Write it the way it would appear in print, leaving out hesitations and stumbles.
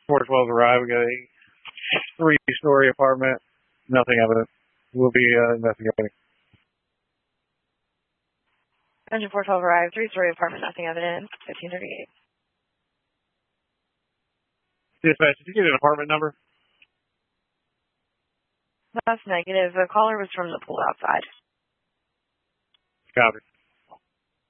412 arrived. We got a 3-story apartment. Nothing evident. We'll be investigating. Engine 412 arrived. 3-story apartment. Nothing evident. 1538. Dispatch, did you get an apartment number? That's negative. The caller was from the pool outside. Copy.